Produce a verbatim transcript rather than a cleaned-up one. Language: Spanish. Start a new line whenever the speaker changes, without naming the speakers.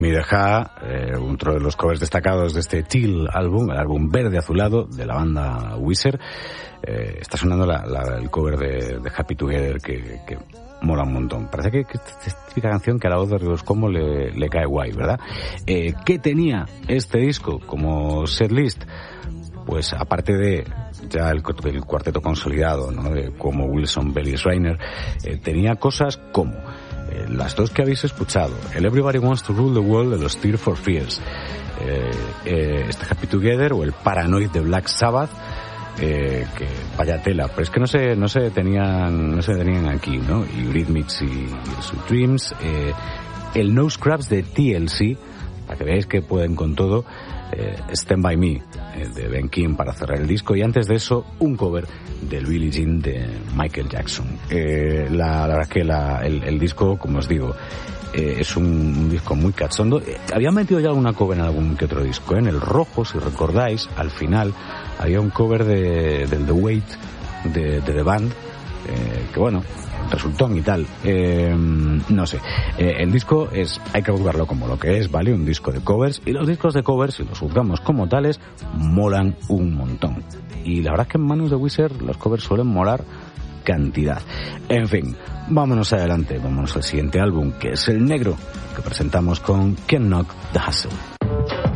Mi Deja, eh, otro de los covers destacados de este Teal álbum, el álbum verde azulado de la banda Weezer. Eh, está sonando la, la, el cover de, de Happy Together que, que mola un montón. Parece que, que es típica canción que a la voz de Ríos Como le, le cae guay, ¿verdad? Eh, ¿Qué tenía este disco como setlist? Pues aparte de ya el, el cuarteto consolidado, ¿no? De como Wilson, Bell y Schreiner, eh, tenía cosas como eh, las dos que habéis escuchado, el Everybody Wants to Rule the World de los Tears for Fears, eh, eh, este Happy Together o el Paranoid de Black Sabbath, eh, que vaya tela, pero es que no se no se detenían no se detenían aquí, ¿no? Y Eurythmics y, y sus Dreams, eh, el No Scraps de T L C, para que veáis que pueden con todo. Eh, Stand By Me, eh, de Ben King, para cerrar el disco, y antes de eso un cover del Billie Jean de Michael Jackson. Eh, la, la verdad es que la, el, el disco, como os digo, eh, es un, un disco muy cachondo. Eh, habían metido ya alguna cover en algún que otro disco, ¿eh? En el rojo, si recordáis, al final había un cover de, del The Weight de, de The Band, eh, que bueno, resultón y tal, eh, no sé, eh, el disco es, hay que juzgarlo como lo que es, ¿vale? Un disco de covers, y los discos de covers, si los juzgamos como tales, molan un montón, y la verdad es que en manos de Weezer los covers suelen molar cantidad. En fin, vámonos adelante, vámonos al siguiente álbum, que es el negro, que presentamos con Can't Knock the Hustle.